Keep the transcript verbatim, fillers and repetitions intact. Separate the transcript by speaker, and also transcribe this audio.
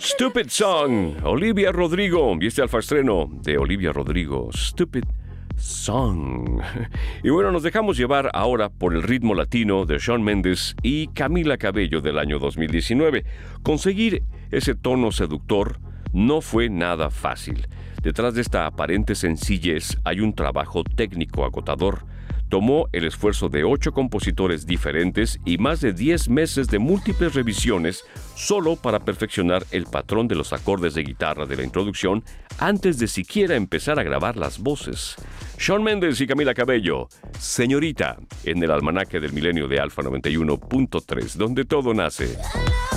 Speaker 1: Stupid Song, Olivia Rodrigo. Y este alfa estreno de Olivia Rodrigo, Stupid Song. Y bueno, nos dejamos llevar ahora por el ritmo latino de Shawn Mendes y Camila Cabello del año dos mil diecinueve. Conseguir ese tono seductor no fue nada fácil. Detrás de esta aparente sencillez hay un trabajo técnico agotador. Tomó el esfuerzo de ocho compositores diferentes y más de diez meses de múltiples revisiones solo para perfeccionar el patrón de los acordes de guitarra de la introducción antes de siquiera empezar a grabar las voces. Shawn Mendes y Camila Cabello, Señorita, en el almanaque del milenio de Alfa noventa y uno punto tres, donde todo nace.